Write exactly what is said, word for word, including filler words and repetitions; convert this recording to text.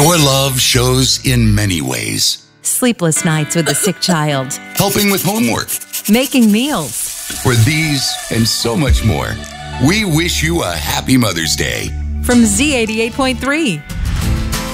Your love shows in many ways. Sleepless nights with a sick child. Helping with homework. Making meals. For these and so much more, we wish you a happy Mother's Day. From Z eighty-eight point three.